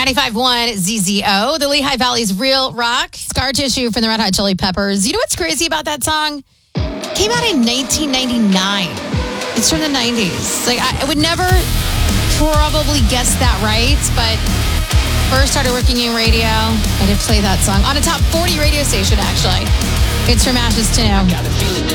95.1 ZZO, the Lehigh Valley's Real Rock. Scar Tissue from the Red Hot Chili Peppers. You know what's crazy about that song? It came out in 1999. It's from the 90s. Like, I would never probably guess that right, but first started working in radio, I did play that song on a top 40 radio station, actually. It's from Ashes to New.